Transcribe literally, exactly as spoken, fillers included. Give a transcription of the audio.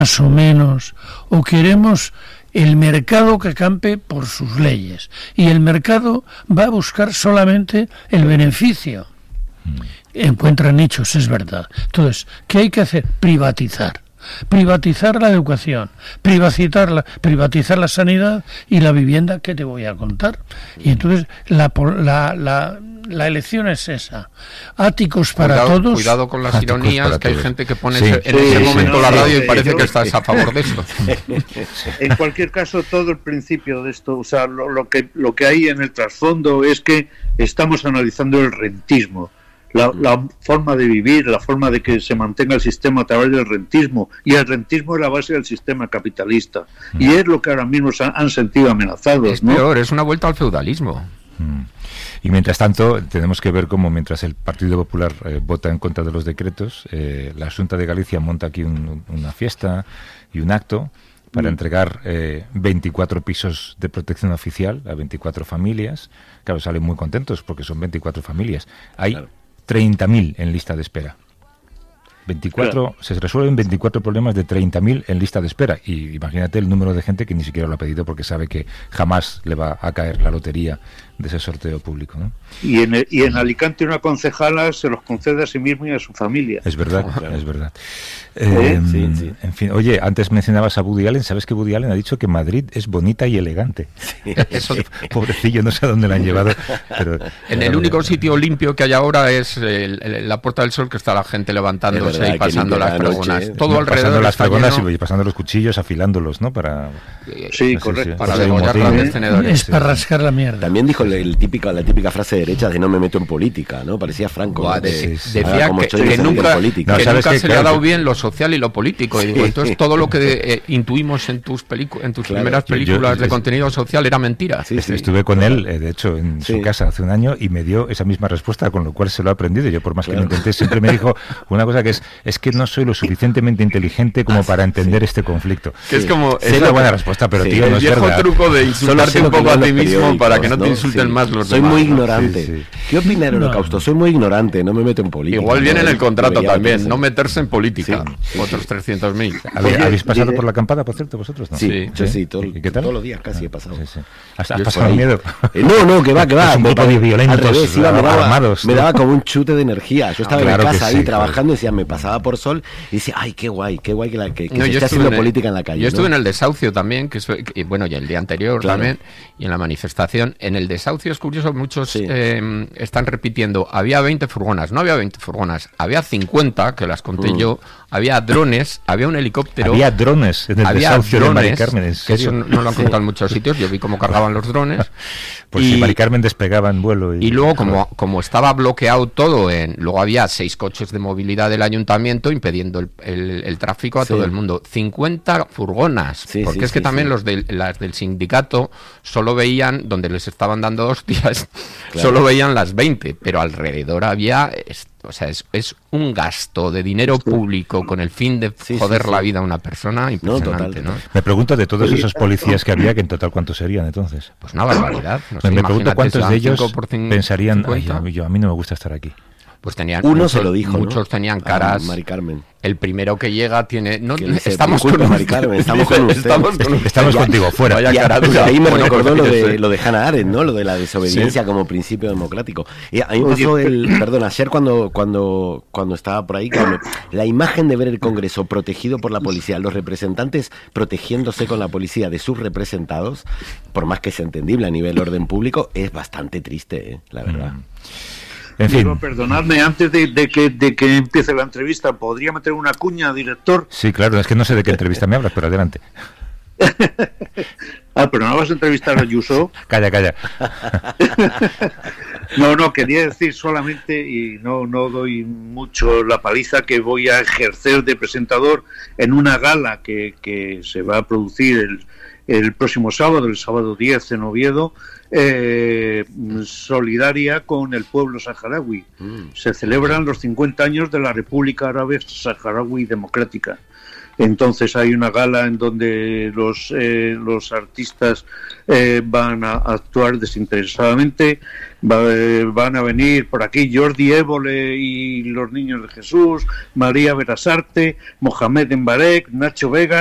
más o menos, o queremos el mercado que campe por sus leyes, y el mercado va a buscar solamente el beneficio. Encuentra nichos, es verdad. Entonces, ¿qué hay que hacer? Privatizar. Privatizar la educación, privatizar la, privatizar la sanidad y la vivienda, que te voy a contar. Y entonces la, la, la, la elección es esa. Áticos para cuidado, todos. Cuidado con las ironías, que hay gente que pone sí, ese, en sí, ese sí, momento sí, la sí, radio sí, y parece yo, que estás a favor de esto. En cualquier caso, todo el principio de esto, o sea, lo, lo que lo que hay en el trasfondo es que estamos analizando el rentismo. La, la forma de vivir, la forma de que se mantenga el sistema a través del rentismo, y el rentismo es la base del sistema capitalista, mm. y es lo que ahora mismo se han, han sentido amenazados. Es ¿no? peor, es una vuelta al feudalismo. Mm. Y mientras tanto, tenemos que ver cómo mientras el Partido Popular eh, vota en contra de los decretos, eh, la Xunta de Galicia monta aquí un, una fiesta y un acto para mm. entregar eh, veinticuatro pisos de protección oficial a veinticuatro familias. Claro, salen muy contentos porque son veinticuatro familias. Hay claro. treinta mil en lista de espera. veinticuatro, claro. Se resuelven veinticuatro problemas de treinta mil en lista de espera. Y imagínate el número de gente que ni siquiera lo ha pedido porque sabe que jamás le va a caer la lotería de ese sorteo público, ¿no? Y en, el, y en Alicante una concejala se los concede a sí mismo y a su familia. Es verdad, claro. es verdad. Eh, ¿Eh? Sí, sí. En fin, oye, antes mencionabas a Woody Allen. ¿Sabes que Woody Allen ha dicho que Madrid es bonita y elegante? Sí, Eso, sí. Pobrecillo, no sé a dónde la han llevado. Pero, en el único sitio limpio que hay ahora es el, el, la Puerta del Sol, que está la gente levantándose verdad, y pasando las fregonas. ¿eh? Todo no, alrededor pasando las fregonas lleno... y pasando los cuchillos, afilándolos, ¿no? Para sí, no correcto. Si, para degollar grandes tenedores. Es para rascar la mierda. También dijo el, el típica, la típica frase de derecha de no me meto en política, ¿no? Parecía Franco. Buah, ¿no? de, de, sí, decía que, que nunca, política. No, que nunca que, se claro, le ha dado que... bien lo social y lo político. Y digo, entonces todo lo que eh, intuimos en tus, pelicu en tus claro, primeras películas yo, yo, de contenido social era mentira. Sí, sí. Estuve con él, eh, de hecho, en sí. su casa hace un año y me dio esa misma respuesta, con lo cual se lo he aprendido. Yo, por más claro. que lo intenté, siempre me dijo una cosa que es, es que no soy lo suficientemente inteligente como para entender sí. este conflicto. Que es como... Es una buena respuesta, pero sí. tío, no el es viejo verdad. truco de insultarte un poco a ti mismo para que no te insulten más los demás. Soy muy ignorante. ¿Qué opina del holocausto? Soy muy ignorante, no me meto en política. Igual viene en el contrato también, no meterse en política. Otros trescientos mil. ¿Habéis pasado por la acampada, por cierto, vosotros? ¿no? Sí, yo sí, todo, ¿Y qué tal? Todos los días casi he pasado. Sí, sí. ¿Has, has pasado miedo? Eh, no, no, que va, que va. Es un grupo de violentos, al revés, iba, me daba, armados. Me daba como un chute de energía. Yo estaba ah, claro en mi casa ahí sí, trabajando claro. y decía, me pasaba por Sol y decía, ay, qué guay, qué guay que, la, que, que no, se esté haciendo en política en la calle. Yo estuve ¿no? en el desahucio también, que, que bueno, y el día anterior claro. también, y en la manifestación. En el desahucio es curioso, muchos sí. eh, están repitiendo, había veinte furgonas, no había veinte furgonas, había cincuenta, que las conté mm. yo, había drones, había un helicóptero. Había drones en el había desahucio drones, de Mari Carmen, ¿en serio? Que eso no lo han contado en muchos sitios, yo vi cómo cargaban los drones. Pues y, si Mari Carmen despegaba en vuelo. Y, y luego, como, como estaba bloqueado todo, en, luego había seis coches de movilidad del ayuntamiento impidiendo el, el, el tráfico a sí. todo el mundo. cincuenta furgonas, sí, porque sí, es que sí, también sí. los de, las del sindicato solo veían, donde les estaban dando hostias, claro. solo veían las veinte, pero alrededor había... O sea, es, es un gasto de dinero público con el fin de sí, joder sí, sí. la vida a una persona impresionante, ¿no? Total. ¿no? Me pregunto de todos esos policías que había, que en total cuántos serían entonces. Pues una barbaridad. No me, sé, me pregunto cuántos de ellos cinco pensarían, ay, yo, yo, a mí no me gusta estar aquí. Pues tenían uno muchos, se lo dijo, muchos ¿no? tenían caras. Ah, Mari Carmen. El primero que llega tiene no dice, estamos con Mari Carmen, estamos con usted. Estamos, con usted. estamos contigo fuera. Vaya cara, pues ahí me bueno, recordó pues, lo de sé. lo de Hannah Arendt, ¿no? Lo de la desobediencia sí. como principio democrático. Y a mí me pasó el perdón, ayer cuando cuando cuando estaba por ahí, cuando, la imagen de ver el Congreso protegido por la policía, los representantes protegiéndose con la policía de sus representados, por más que sea entendible a nivel orden público, es bastante triste, ¿eh? La verdad. Mm. En fin. Digo, perdonadme, antes de, de, que, de que empiece la entrevista, ¿podría meter una cuña, director? Sí, claro, es que no sé de qué entrevista me hablas, pero adelante. Ah, pero no vas a entrevistar a Ayuso. Calla, calla. No, no, quería decir solamente, y no, no doy mucho la paliza, que voy a ejercer de presentador en una gala que, que se va a producir el, el próximo sábado, el sábado diez en Oviedo, eh, solidaria con el pueblo saharaui. Mm. Se celebran los cincuenta años de la República Árabe Saharaui Democrática. entonces hay una gala en donde los, eh, los artistas eh, van a actuar desinteresadamente. Va, eh, van a venir por aquí Jordi Évole y los Niños de Jesús, María Berasarte, Mohamed Embarek, Nacho Vega